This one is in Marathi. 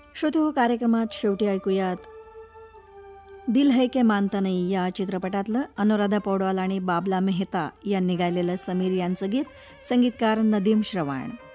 श्रोतो, कार्यक्रमात शेवटी ऐकूयात दिल है के मानता नहीं या चित्रपटातलं अनुराधा पौडवाल आणि बाबला मेहता यांनी गायलेलं समीर यांचं गीत, संगीतकार नदीम श्रवण.